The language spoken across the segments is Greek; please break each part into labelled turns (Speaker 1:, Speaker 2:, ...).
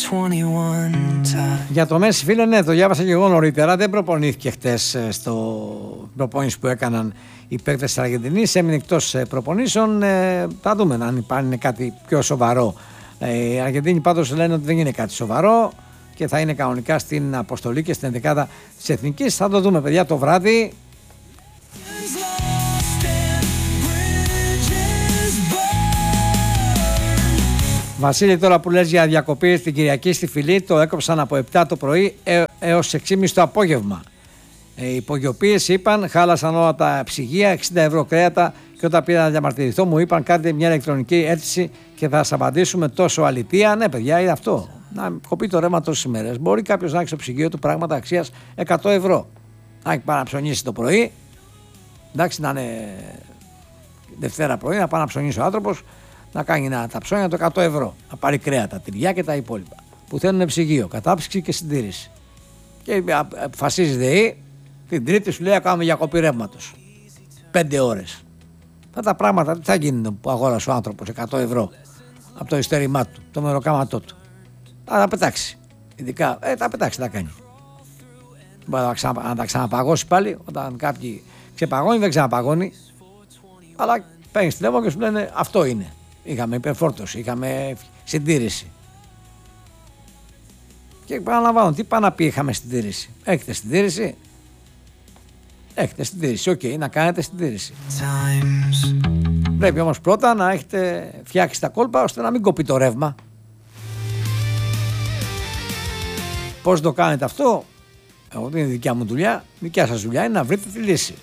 Speaker 1: Για το Μέση, φίλε, ναι, το διάβασα και εγώ νωρίτερα. Δεν προπονήθηκε χτες στο προπόνηση που έκαναν οι παίκτες της Αργεντινής. Έμεινε εκτός προπονήσεων. Θα δούμε αν είναι κάτι πιο σοβαρό. Οι Αργεντίνοι πάντως λένε ότι δεν είναι κάτι σοβαρό και θα είναι κανονικά στην αποστολή και στην ενδεκάδα της Εθνικής. Θα το δούμε, παιδιά, το βράδυ. Βασίλη, τώρα που λες για διακοπή την Κυριακή στη Φυλή, το έκοψαν από 7 το πρωί έως 6.30 το απόγευμα. Οι υπογειοποίησεις είπαν, χάλασαν όλα τα ψυγεία, 60 ευρώ κρέατα, και όταν πήγα να διαμαρτυρηθώ μου είπαν κάντε μια ηλεκτρονική αίτηση και θα σας απαντήσουμε. Τόσο αλητία. Ναι, παιδιά, είναι αυτό. Να κοπεί το ρεύμα τόσες ημέρες. Μπορεί κάποιος να έχει στο ψυγείο του πράγματα αξίας 100 ευρώ. Να έχει πάει να ψωνίσει το πρωί. Εντάξει, να είναι Δευτέρα πρωί, να πάει να ψωνίσει ο άνθρωπος, να κάνει τα ψώνια το 100 ευρώ. Να πάρει κρέατα, τυριά και τα υπόλοιπα. Που θέλουν ψυγείο, κατάψυξη και συντήρηση. Και αποφασίζει ΔΕΗ, την Τρίτη σου λέει: κάνουμε διακοπή ρεύματος. 5 ώρες. Αυτά τα πράγματα τι θα γίνουν που αγόρασε ο άνθρωπος 100 ευρώ από το ειστέρημά του, το μεροκάματό του. Θα τα πετάξει. Ειδικά, τα πετάξει, τα κάνει. Μπορεί να τα ξαναπαγώσει πάλι, όταν κάποιοι ξεπαγώνει, δεν ξαναπαγώνει. Αλλά παίρνει τηλέφωνο και σου λένε: αυτό είναι. Είχαμε υπερφόρτωση, είχαμε συντήρηση. Και επαναλαμβάνω, τι πάει να πει είχαμε συντήρηση? Έχετε συντήρηση? Έχετε συντήρηση, οκ, να κάνετε συντήρηση. Πρέπει όμως πρώτα να έχετε φτιάξει τα κόλπα ώστε να μην κοπεί το ρεύμα. Πώς το κάνετε αυτό? Εγώ δεν είναι δικιά μου δουλειά, δικιά σας δουλειά είναι να βρείτε τη λύση.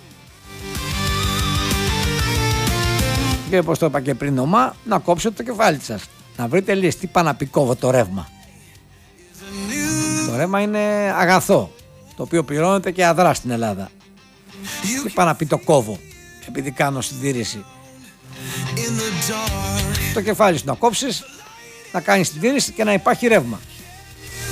Speaker 1: Και όπως το είπα και πριν ομά, να κόψετε το κεφάλι σας. Να βρείτε λύση. Τι πάει να πει κόβω το ρεύμα? Το ρεύμα είναι αγαθό, το οποίο πληρώνεται και αδρά στην Ελλάδα. Τι πάει να πει το κόβω επειδή κάνω συντήρηση? Το κεφάλι σου να κόψεις, να κάνεις συντήρηση και να υπάρχει ρεύμα.